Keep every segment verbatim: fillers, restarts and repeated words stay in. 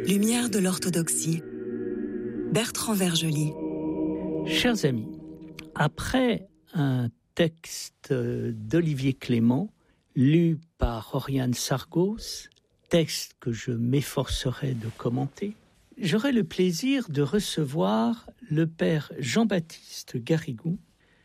Lumière de l'orthodoxie. Bertrand Vergely. Chers amis, après un texte d'Olivier Clément, lu par Oriane Sargos, texte que je m'efforcerai de commenter, j'aurai le plaisir de recevoir le père Jean-Baptiste Garrigou,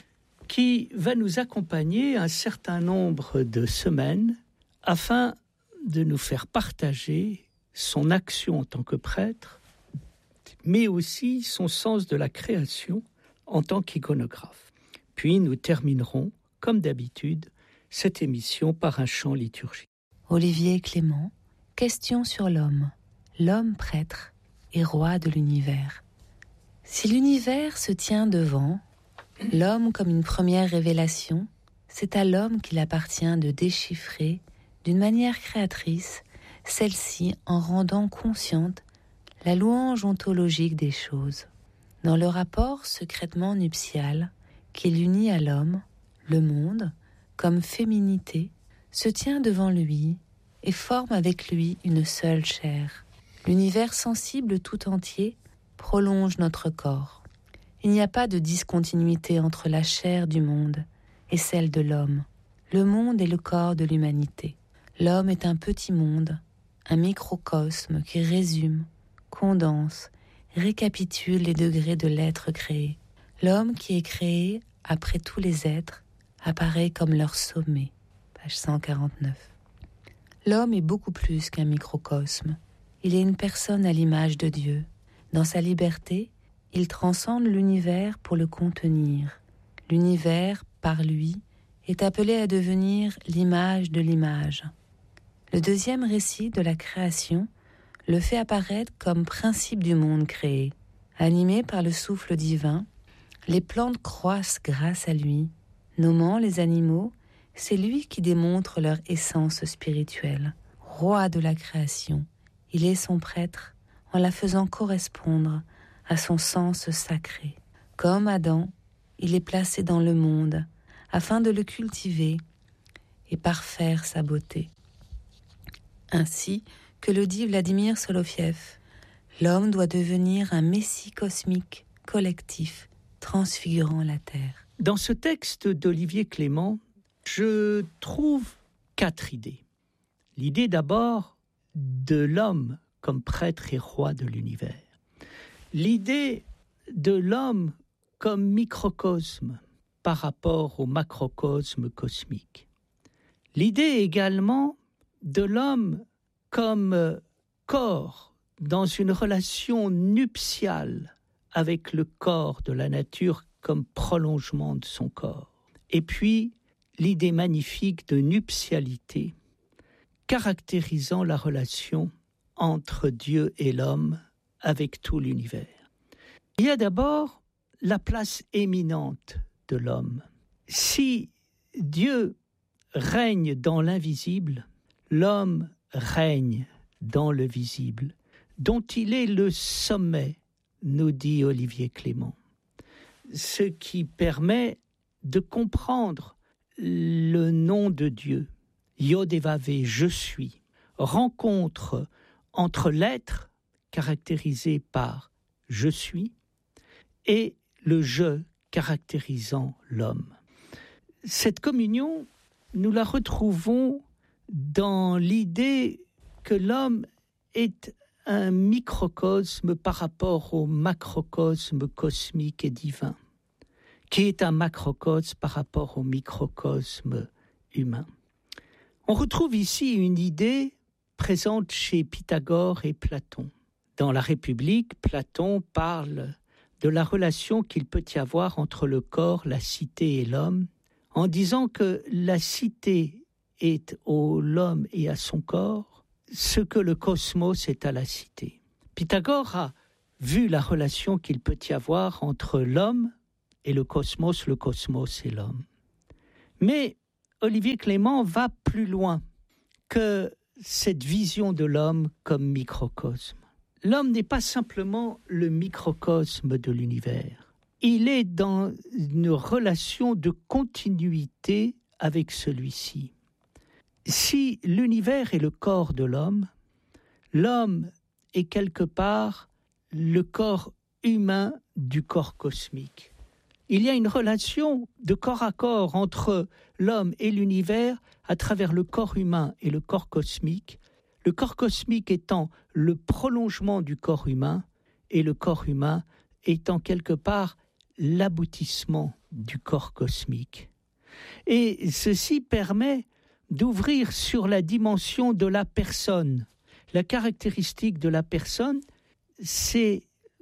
qui va nous accompagner un certain nombre de semaines afin de nous faire partager son action en tant que prêtre, mais aussi son sens de la création en tant qu'iconographe. Puis nous terminerons, comme d'habitude, cette émission par un chant liturgique. Olivier Clément, question sur l'homme, l'homme prêtre et roi de l'univers. Si l'univers se tient devant, l'homme comme une première révélation, c'est à l'homme qu'il appartient de déchiffrer, d'une manière créatrice, celle-ci en rendant consciente la louange ontologique des choses. Dans le rapport secrètement nuptial qui l'unit à l'homme, le monde, comme féminité, se tient devant lui et forme avec lui une seule chair. L'univers sensible tout entier prolonge notre corps. Il n'y a pas de discontinuité entre la chair du monde et celle de l'homme. Le monde est le corps de l'humanité. L'homme est un petit monde, un microcosme qui résume, condense, récapitule les degrés de l'être créé. L'homme qui est créé après tous les êtres apparaît comme leur sommet. Page cent quarante-neuf. L'homme est beaucoup plus qu'un microcosme. Il est une personne à l'image de Dieu. Dans sa liberté, il transcende l'univers pour le contenir. L'univers, par lui, est appelé à devenir l'image de l'image. Le deuxième récit de la création le fait apparaître comme principe du monde créé. Animé par le souffle divin, les plantes croissent grâce à lui. Nommant les animaux, c'est lui qui démontre leur essence spirituelle. Roi de la création, il est son prêtre en la faisant correspondre à son sens sacré. Comme Adam, il est placé dans le monde afin de le cultiver et parfaire sa beauté. Ainsi que le dit Vladimir Soloviev, l'homme doit devenir un messie cosmique, collectif, transfigurant la Terre. Dans ce texte d'Olivier Clément, je trouve quatre idées. L'idée d'abord de l'homme comme prêtre et roi de l'univers. L'idée de l'homme comme microcosme par rapport au macrocosme cosmique. L'idée également de l'homme comme corps dans une relation nuptiale avec le corps de la nature comme prolongement de son corps. Et puis, l'idée magnifique de nuptialité caractérisant la relation entre Dieu et l'homme avec tout l'univers. Il y a d'abord la place éminente de l'homme. Si Dieu règne dans l'invisible, l'homme règne dans le visible, dont il est le sommet, nous dit Olivier Clément. Ce qui permet de comprendre le nom de Dieu, Yod et Vavé, je suis, rencontre entre l'être, caractérisé par je suis, et le je, caractérisant l'homme. Cette communion, nous la retrouvons dans l'idée que l'homme est un microcosme par rapport au macrocosme cosmique et divin, qui est un macrocosme par rapport au microcosme humain. On retrouve ici une idée présente chez Pythagore et Platon. Dans la République, Platon parle de la relation qu'il peut y avoir entre le corps, la cité et l'homme, en disant que la cité est au l'homme et à son corps, ce que le cosmos est à la cité. Pythagore a vu la relation qu'il peut y avoir entre l'homme et le cosmos, le cosmos et l'homme. Mais Olivier Clément va plus loin que cette vision de l'homme comme microcosme. L'homme n'est pas simplement le microcosme de l'univers. Il est dans une relation de continuité avec celui-ci. Si l'univers est le corps de l'homme, l'homme est quelque part le corps humain du corps cosmique. Il y a une relation de corps à corps entre l'homme et l'univers à travers le corps humain et le corps cosmique, le corps cosmique étant le prolongement du corps humain et le corps humain étant quelque part l'aboutissement du corps cosmique. Et ceci permet d'ouvrir sur la dimension de la personne. La caractéristique de la personne, c'est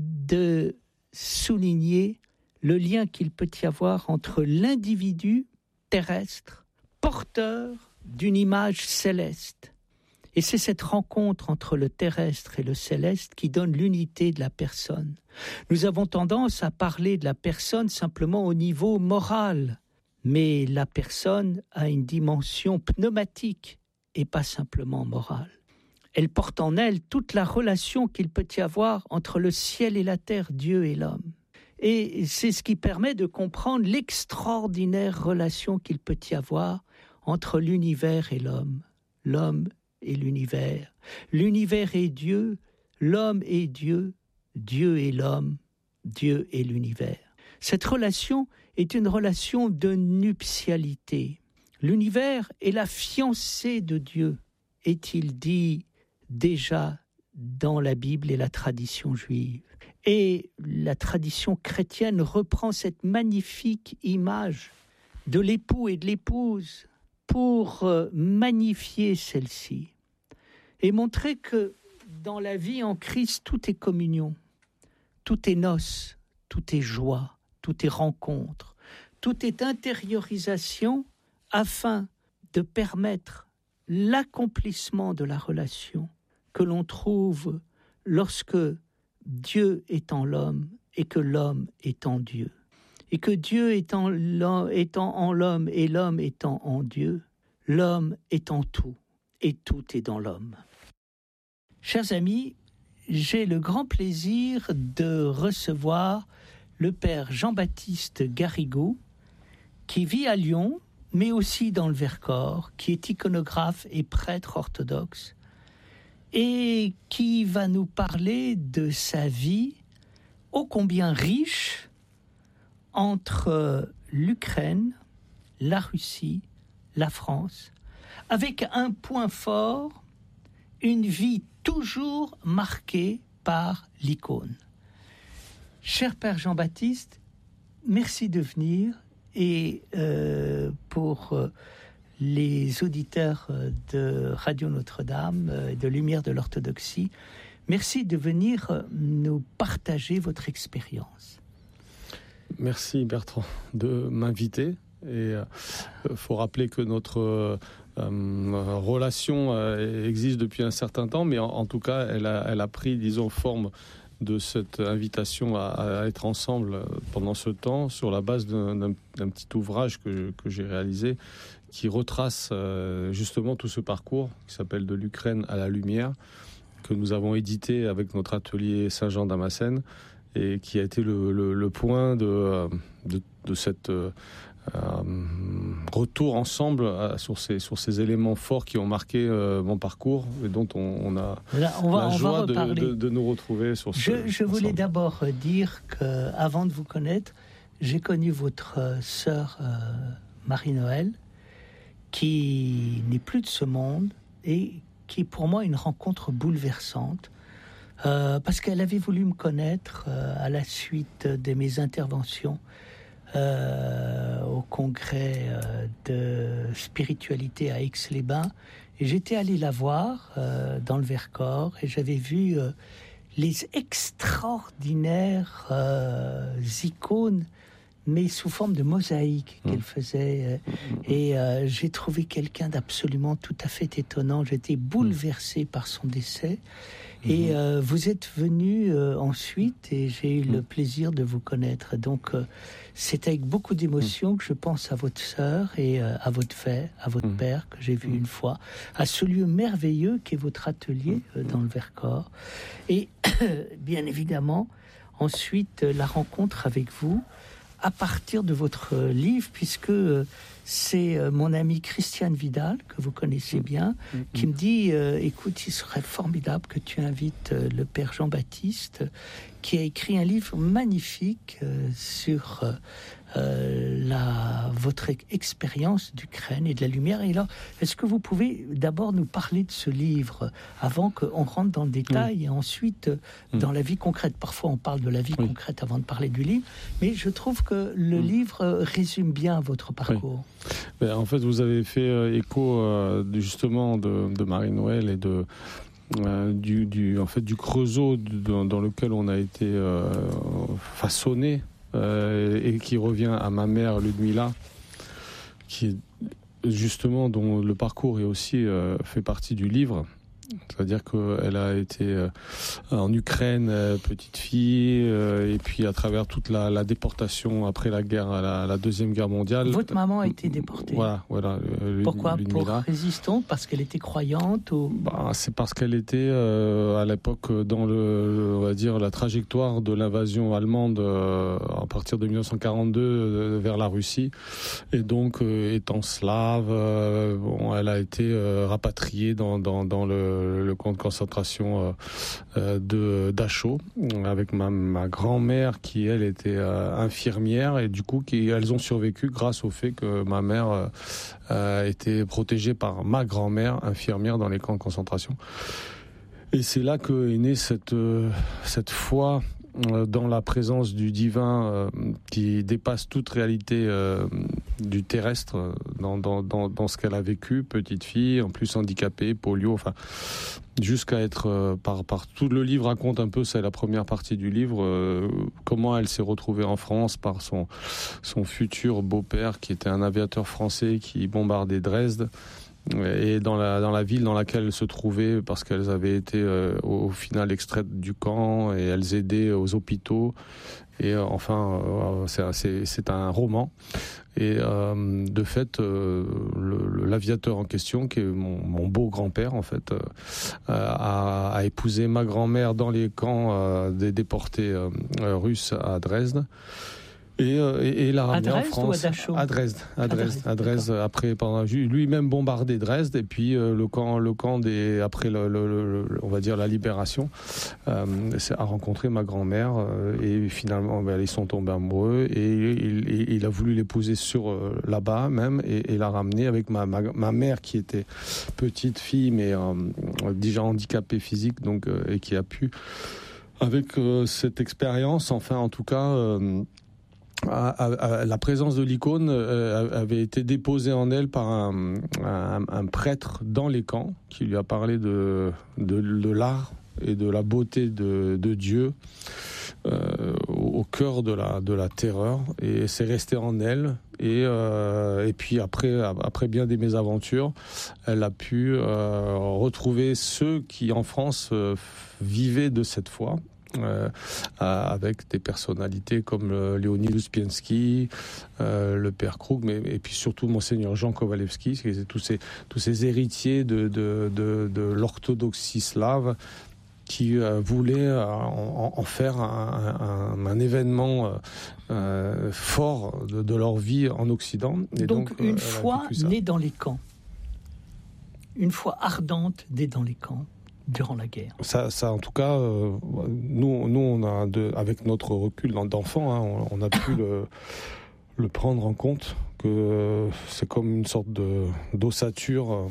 de souligner le lien qu'il peut y avoir entre l'individu terrestre, porteur d'une image céleste. Et c'est cette rencontre entre le terrestre et le céleste qui donne l'unité de la personne. Nous avons tendance à parler de la personne simplement au niveau moral, mais la personne a une dimension pneumatique et pas simplement morale. Elle porte en elle toute la relation qu'il peut y avoir entre le ciel et la terre, Dieu et l'homme. Et c'est ce qui permet de comprendre l'extraordinaire relation qu'il peut y avoir entre l'univers et l'homme, l'homme et l'univers, l'univers et Dieu, l'homme et Dieu, Dieu et l'homme, Dieu et l'univers. Cette relation est une relation de nuptialité. L'univers est la fiancée de Dieu, est-il dit déjà dans la Bible et la tradition juive. Et la tradition chrétienne reprend cette magnifique image de l'époux et de l'épouse pour magnifier celle-ci et montrer que dans la vie en Christ, tout est communion, tout est noces, tout est joie, tout est rencontre, tout est intériorisation afin de permettre l'accomplissement de la relation que l'on trouve lorsque Dieu est en l'homme et que l'homme est en Dieu. Et que Dieu étant, étant en l'homme et l'homme étant en Dieu, l'homme est en tout et tout est dans l'homme. Chers amis, j'ai le grand plaisir de recevoir le père Jean-Baptiste Garrigou, qui vit à Lyon, mais aussi dans le Vercors, qui est iconographe et prêtre orthodoxe, et qui va nous parler de sa vie ô combien riche entre l'Ukraine, la Russie, la France, avec un point fort, une vie toujours marquée par l'icône. Cher Père Jean-Baptiste, merci de venir et euh, pour euh, les auditeurs de Radio Notre-Dame, euh, de Lumière de l'Orthodoxie, merci de venir euh, nous partager votre expérience. Merci Bertrand de m'inviter. Et il euh, faut rappeler que notre euh, euh, relation euh, existe depuis un certain temps, mais en, en tout cas, elle a, elle a pris, disons, forme de cette invitation à, à être ensemble pendant ce temps sur la base d'un, d'un, d'un petit ouvrage que, que j'ai réalisé qui retrace euh, justement tout ce parcours qui s'appelle « De l'Ukraine à la lumière » que nous avons édité avec notre atelier Saint-Jean-Damascène et qui a été le, le, le point de, de, de cette euh, retour ensemble euh, sur, ces, sur ces éléments forts qui ont marqué euh, mon parcours et dont on, on a Là, on va, la on joie va de, de, de nous retrouver sur ce Je, je voulais ensemble. d'abord dire qu'avant de vous connaître, j'ai connu votre euh, sœur euh, Marie-Noël, qui n'est plus de ce monde et qui est pour moi une rencontre bouleversante. Euh, parce qu'elle avait voulu me connaître euh, à la suite de mes interventions euh, au congrès euh, de spiritualité à Aix-les-Bains. Et j'étais allé la voir euh, dans le Vercors et j'avais vu euh, les extraordinaires euh, icônes, mais sous forme de mosaïque qu'elle faisait. Et euh, j'ai trouvé quelqu'un d'absolument tout à fait étonnant. J'étais bouleversé par son décès. Et euh, vous êtes venu euh, ensuite et j'ai eu le plaisir de vous connaître. Donc euh, c'est avec beaucoup d'émotion que je pense à votre sœur et euh, à votre père, à votre père que j'ai vu une fois, à ce lieu merveilleux qu'est votre atelier euh, dans le Vercors. Et bien évidemment, ensuite euh, la rencontre avec vous à partir de votre livre, puisque euh, c'est euh, mon ami Christiane Vidal, que vous connaissez bien, mmh. qui me dit, euh, écoute, il serait formidable que tu invites euh, le père Jean-Baptiste, qui a écrit un livre magnifique euh, sur euh, euh, la, votre expérience d'Ukraine et de la lumière. Et là, est-ce que vous pouvez d'abord nous parler de ce livre avant qu'on rentre dans le détail mmh. et ensuite mmh. dans la vie concrète? Parfois, on parle de la vie oui. concrète avant de parler du livre, mais je trouve que le mmh. livre résume bien votre parcours. Oui. Ben, en fait, vous avez fait euh, écho euh, justement de, de Marie-Noël et de Euh, du, du, en fait, du creusot dans, dans lequel on a été euh, façonné euh, et qui revient à ma mère Ludmila, qui est justement dont le parcours est aussi euh, fait partie du livre. C'est-à-dire qu'elle a été euh, en Ukraine, euh, petite fille, euh, et puis à travers toute la, la déportation après la guerre, la, la deuxième guerre mondiale. Votre maman a été déportée. Voilà, voilà. Euh, Pourquoi? Pour résistance? Parce qu'elle était croyante ou... bah, c'est parce qu'elle était euh, à l'époque dans le, on va dire, la trajectoire de l'invasion allemande euh, à partir de dix-neuf cent quarante-deux euh, vers la Russie, et donc euh, étant slave, euh, bon, elle a été euh, rapatriée dans, dans, dans le le camp de concentration euh, de Dachau avec ma, ma grand-mère qui elle était euh, infirmière, et du coup qui, elles ont survécu grâce au fait que ma mère euh, était protégée par ma grand-mère infirmière dans les camps de concentration. Et c'est là que est née cette, euh, cette foi dans la présence du divin euh, qui dépasse toute réalité euh, du terrestre dans, dans, dans, dans ce qu'elle a vécu, petite fille, en plus handicapée, polio, enfin jusqu'à être euh, par, par tout le livre raconte un peu, c'est la première partie du livre, euh, comment elle s'est retrouvée en France par son, son futur beau-père qui était un aviateur français qui bombardait Dresde. Et dans la, dans la ville dans laquelle elles se trouvaient, parce qu'elles avaient été euh, au, au final extraites du camp et elles aidaient aux hôpitaux. Et euh, enfin, euh, c'est, c'est, c'est un roman. Et euh, de fait, euh, le, le, l'aviateur en question, qui est mon, mon beau grand-père en fait, euh, a, a épousé ma grand-mère dans les camps euh, des déportés euh, russes à Dresde. Et, et, et l'a ramené en France. À Dresde ou à Dachau? À Dresde, à Dresde, à Dresde. Après, pendant lui-même bombardé Dresde, et puis euh, le camp, le camp des, après le, le, le, on va dire la libération, euh, a rencontré ma grand-mère euh, et finalement, ben, ils sont tombés amoureux et il, il, il a voulu l'épouser sur euh, là-bas même et, et l'a ramené avec ma, ma, ma mère qui était petite fille mais euh, déjà handicapée physique, donc euh, et qui a pu avec euh, cette expérience, enfin en tout cas. Euh, À, à, à, la présence de l'icône euh, avait été déposée en elle par un, un, un prêtre dans les camps qui lui a parlé de, de, de l'art et de la beauté de, de Dieu euh, au, au cœur de la, de la terreur, et c'est resté en elle. Et, euh, et puis après, après bien des mésaventures, elle a pu euh, retrouver ceux qui en France euh, vivaient de cette foi. Euh, avec des personnalités comme euh, Léonid Uspiensky, euh, le père Krug, mais et puis surtout Monseigneur Jean Kowalewski, c'est tous ces tous ces héritiers de de de, de l'orthodoxie slave qui euh, voulaient euh, en, en faire un, un, un événement euh, fort de, de leur vie en Occident. Et donc, donc une euh, foi née dans les camps, une foi ardente née dans les camps. Durant la guerre. Ça, ça en tout cas, euh, nous, nous, on a, de, avec notre recul d'enfant, hein, on, on a pu le, le prendre en compte, que euh, c'est comme une sorte de, d'ossature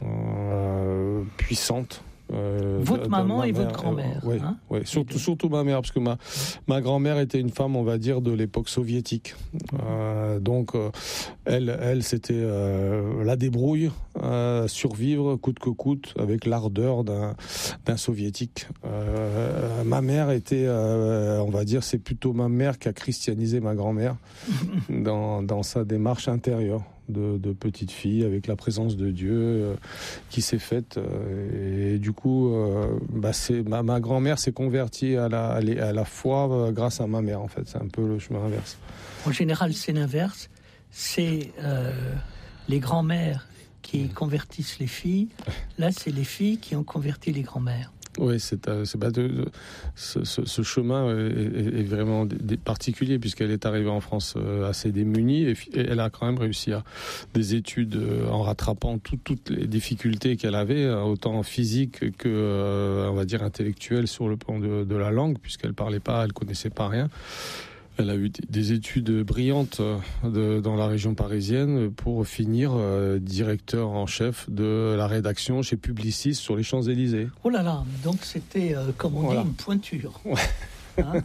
euh, puissante. Euh, votre maman et votre grand-mère. Euh, oui, hein oui. Surtout, surtout ma mère, parce que ma, ma grand-mère était une femme, on va dire, de l'époque soviétique. Euh, donc, euh, elle, elle, c'était euh, la débrouille, euh, survivre coûte que coûte, avec l'ardeur d'un, d'un soviétique. Euh, ma mère était, euh, on va dire, c'est plutôt ma mère qui a christianisé ma grand-mère dans, dans sa démarche intérieure. De, de petite fille avec la présence de Dieu euh, qui s'est faite euh, et du coup euh, bah c'est, ma, ma grand-mère s'est convertie à la, à la foi euh, grâce à ma mère en fait, c'est un peu le chemin inverse. En général c'est l'inverse, c'est euh, les grands-mères qui convertissent les filles, là c'est les filles qui ont converti les grands-mères. Oui, c'est, c'est pas de, de, ce, ce, ce chemin est, est vraiment particulier puisqu'elle est arrivée en France assez démunie et, et elle a quand même réussi à des études en rattrapant tout, toutes les difficultés qu'elle avait, autant physiques que, euh, on va dire, intellectuelles sur le plan de, de la langue, puisqu'elle parlait pas, elle connaissait pas rien. Elle a eu des études brillantes de, dans la région parisienne pour finir euh, directeur en chef de la rédaction chez Publicis sur les Champs-Élysées. Oh là là, donc c'était, euh, comme on voilà. dit, une pointure. Ouais. Hein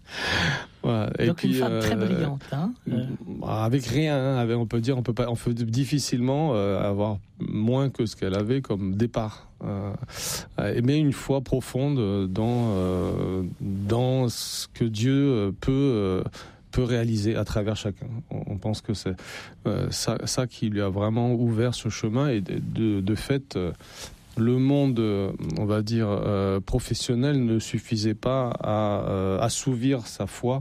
voilà. Et donc puis, une femme euh, très brillante, hein euh... avec rien, hein, avec, on peut dire, on peut pas, on peut difficilement euh, avoir moins que ce qu'elle avait comme départ. Euh, mais une foi profonde dans euh, dans ce que Dieu peut euh, peut réaliser à travers chacun. On, on pense que c'est euh, ça, ça qui lui a vraiment ouvert ce chemin et de, de, de fait. Euh, Le monde, on va dire, euh, professionnel ne suffisait pas à euh, assouvir sa foi.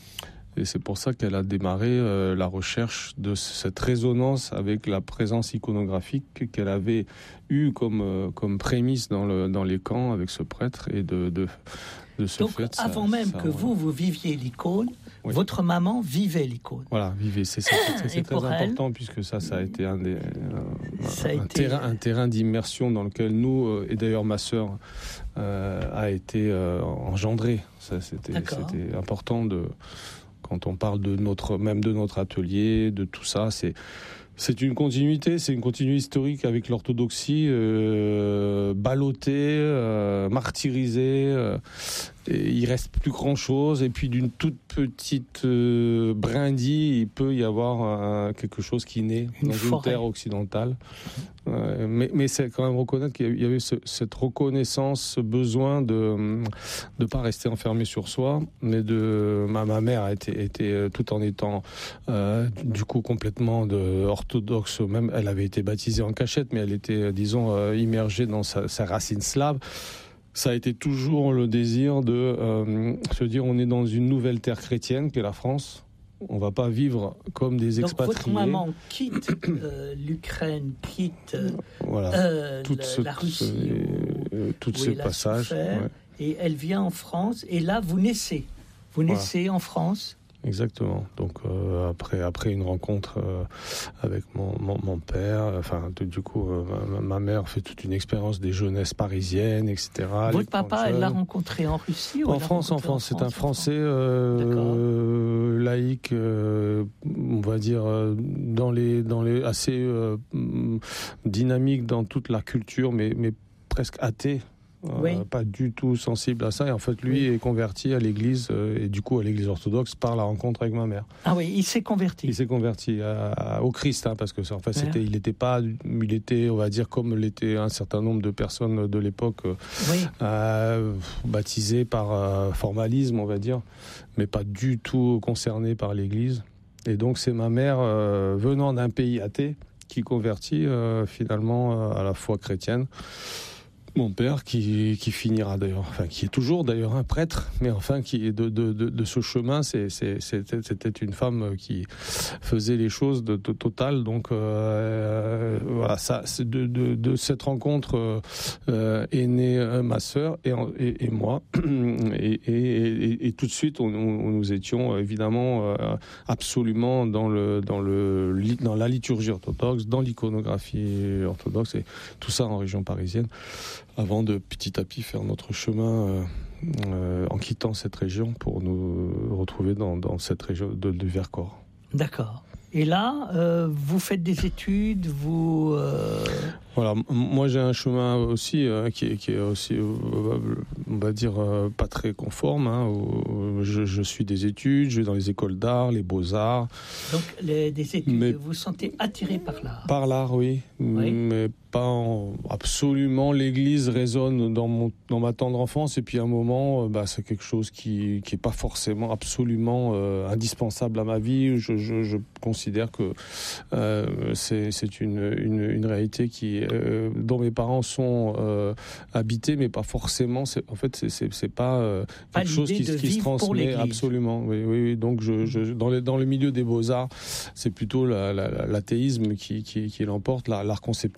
Et c'est pour ça qu'elle a démarré euh, la recherche de cette résonance avec la présence iconographique qu'elle avait eue comme, euh, comme prémisse dans, le, dans les camps avec ce prêtre. Et de, de, de ce Donc, fait, avant ça, même ça, que voilà. vous, vous viviez l'icône, oui. votre maman vivait l'icône. Voilà, vivait. C'est, c'est, c'est, c'est très important elle, puisque ça, ça a été un, des, un, ça a un, été... terrain, un terrain d'immersion dans lequel nous, et d'ailleurs ma sœur, euh, a été euh, engendrée. Ça, c'était, c'était important de... Quand on parle de notre, même de notre atelier, de tout ça, c'est, c'est une continuité, c'est une continuité historique avec l'orthodoxie, euh, ballottée, euh, martyrisée. Euh, et il reste plus grand chose. Et puis d'une toute petite euh, brindille, il peut y avoir euh, quelque chose qui naît une dans forêt. Une terre occidentale. Euh, mais, mais c'est quand même reconnaître qu'il y avait ce, cette reconnaissance, ce besoin de ne pas rester enfermé sur soi, mais de ma, ma mère a été, été tout en étant euh, du coup complètement de, orthodoxe, même elle avait été baptisée en cachette, mais elle était disons euh, immergée dans sa, sa racine slave. Ça a été toujours le désir de euh, se dire on est dans une nouvelle terre chrétienne qu'est la France. On va pas vivre comme des expatriés. Donc votre maman quitte euh, l'Ukraine, quitte euh, voilà. euh, Toute la, ce, la Russie, ce, où, tous ces passages, souffert, ouais. Et elle vient en France. Et là, vous naissez. Vous naissez voilà. en France. Exactement. Donc euh, après après une rencontre euh, avec mon, mon mon père, enfin du coup euh, ma, ma mère fait toute une expérience des jeunesses parisiennes, et cetera. Votre papa, elle l'a rencontré en Russie ou en France, en France. C'est un Français euh, laïque, euh, on va dire euh, dans les dans les assez euh, dynamique dans toute la culture, mais mais presque athée. Oui. Euh, pas du tout sensible à ça et en fait lui oui. est converti à l'église euh, et du coup à l'église orthodoxe par la rencontre avec ma mère. Ah oui, il s'est converti. Il s'est converti à, à, au Christ hein, parce que en fait c'était, ouais. il était pas, il était on va dire comme l'était un certain nombre de personnes de l'époque euh, oui. euh, baptisées par euh, formalisme on va dire, mais pas du tout concerné par l'église. Et donc c'est ma mère euh, venant d'un pays athée qui convertit euh, finalement euh, à la foi chrétienne. Mon père, qui, qui finira d'ailleurs, enfin qui est toujours d'ailleurs un prêtre, mais enfin qui de de de, de ce chemin, c'est, c'est c'était, c'était une femme qui faisait les choses de, de total. Donc euh, voilà, ça, c'est de, de de cette rencontre euh, est née euh, ma sœur et, et et moi, et et, et, et tout de suite, on, on, nous étions évidemment euh, absolument dans le dans le dans la liturgie orthodoxe, dans l'iconographie orthodoxe et tout ça en région parisienne. Avant de petit à petit faire notre chemin euh, euh, en quittant cette région pour nous retrouver dans, dans cette région de, de Vercors. D'accord. Et là, euh, vous faites des études, vous... Euh... Voilà, moi j'ai un chemin aussi euh, qui, est, qui est aussi, euh, on va dire, euh, pas très conforme. Hein, où je, je suis des études, je vais dans les écoles d'art, les beaux-arts. Donc les, des études, mais, vous vous sentez attiré par l'art? Par l'art, oui. oui. Mais pas en, absolument. L'Église résonne dans, mon, dans ma tendre enfance et puis à un moment, euh, bah, c'est quelque chose qui qui est pas forcément absolument euh, indispensable à ma vie. Je, je, je considère que euh, c'est, c'est une, une, une réalité qui Euh, dont mes parents sont euh, habités, mais pas forcément. C'est, en fait, c'est, c'est, c'est pas euh, pas quelque chose qui, qui se transmet absolument. Oui, oui, oui. Donc, je, je, dans, les, dans le milieu des beaux-arts, c'est plutôt la, la, l'athéisme qui, qui, qui l'emporte, l'art, l'art conceptuel.